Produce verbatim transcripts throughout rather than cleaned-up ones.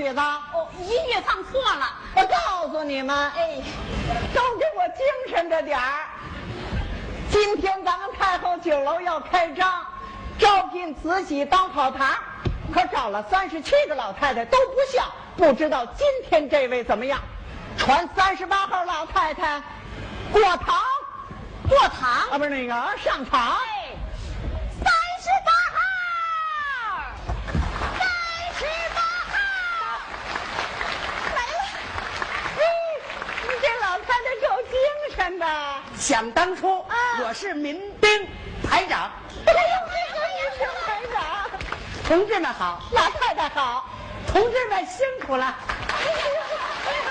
曲子？ 哦，音乐放错了。 我告诉你们， 哎， 都给我精神着点儿。今天咱们太后酒楼要开张，招聘慈禧当跑堂，可找了三十七个老太太都不像，不知道今天这位怎么样？传三十八号老太太过堂， 过堂啊，不是那个上场。 哎，三十八号，三十八号来了。 哎，你这老太太够精神的。 想当初， 啊我是民兵排长。 哎呦，这个也是排长。 同志们好， 老太太好。 同志们辛苦了。 哎呀，哎呀，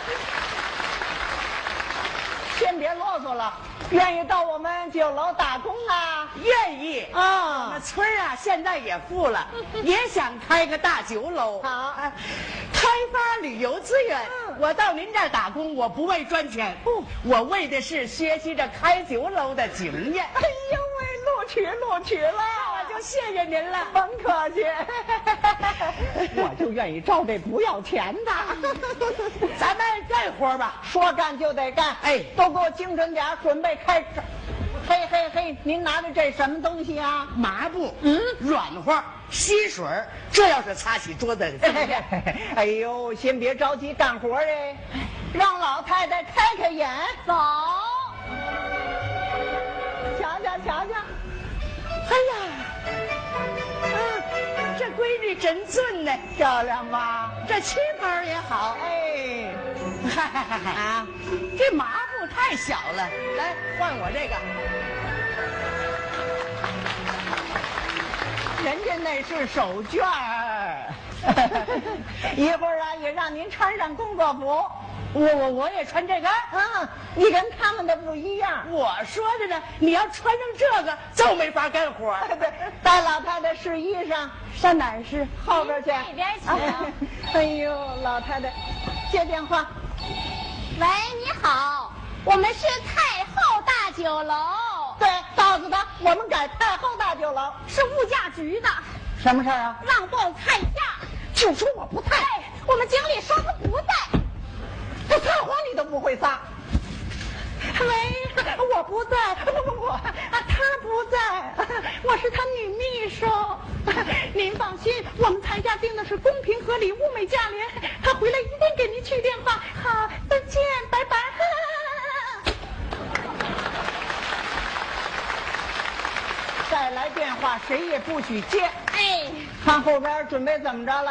先别啰嗦了，愿意到我们酒楼打工啊？ 愿意啊我们村儿啊，现在也富了，也想开个大酒楼。 好哎开发旅游资源。 嗯我到您这儿打工，我不为赚钱， 不我为的是学习着开酒楼的经验。 哎呦喂，录取录取了， 我就谢谢您了。 甭客气，我就愿意招这不要钱的。 咱们干活吧。 说干就得干， 哎都给我精神点儿，准备开张。嘿嘿嘿，您拿着这什么东西啊？ 麻布， 嗯软和，吸水儿，这要是擦起桌子， 哎呦，先别着急干活哎，让老太太开开眼， 走， 瞧瞧瞧瞧。 哎呀，啊，这闺女真俊呢， 漂亮吧？ 这旗袍也好。 哎， 嗨嗨嗨嗨啊， 这麻布太小了，来换我这个。 人家那是手绢儿。一会儿啊，也让您穿上工作服。 我我我也穿这个。 嗯，你跟他们的不一样。 我说着呢，你要穿上这个就没法干活。 对，带老太太试衣裳，上哪儿试？后边去。 那边请。 哎呦，老太太，接电话。 喂，你好，我们是太后大酒楼， 对，告诉他我们改太后大酒楼。 是物价局的， 什么事儿啊？ 让报菜价。 就说我不在， 哎，我们经理说他不在。 这撒谎你都不会撒。喂，我不在，不不不，啊，他不在，我是他女秘书。您放心，我们菜价定的是公平合理、物美价廉，他回来一定给您去电话。好，再见，拜拜。再来电话，谁也不许接。 哎， 看后边准备怎么着了？